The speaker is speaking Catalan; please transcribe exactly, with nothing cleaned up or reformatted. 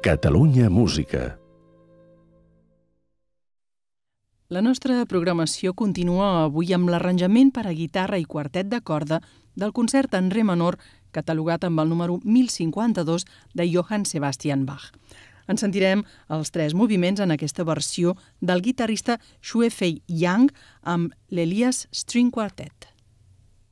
Catalunya Música. La nostra programació continua avui amb l'arranjament per a guitarra i quartet de corda del concert en re menor catalogat amb el número mil cinquanta-dos de Johann Sebastian Bach. En sentirem els tres moviments en aquesta versió del guitarrista Xue Fei Yang amb l'Elias String Quartet.